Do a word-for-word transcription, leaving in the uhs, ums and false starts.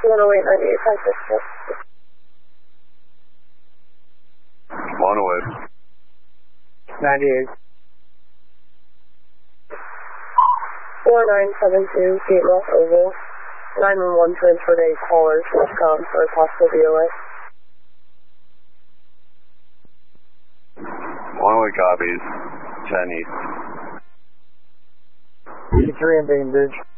one oh eight ninety-eight five six six. one oh eight. ninety-eight. four nine seven two, Gate Rock Oval. nine one one transferred a caller to Westcom for a possible V O A. one oh eight copies. ten east. fifty-three in Bainbridge.